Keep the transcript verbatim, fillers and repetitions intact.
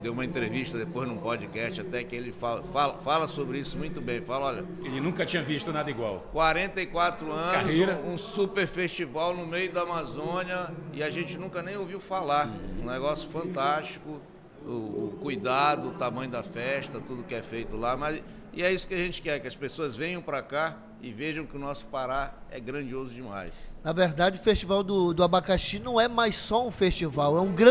Deu uma entrevista depois num podcast até que ele fala, fala, fala sobre isso muito bem. Fala, olha... Ele nunca tinha visto nada igual. quarenta e quatro anos, Carreira. um, um super festival no meio da Amazônia e a gente nunca nem ouviu falar. Um negócio fantástico, o, o cuidado, o tamanho da festa, tudo que é feito lá. Mas, e é isso que a gente quer, que as pessoas venham para cá e vejam que o nosso Pará é grandioso demais. Na verdade, o Festival do, do Abacaxi não é mais só um festival, é um grande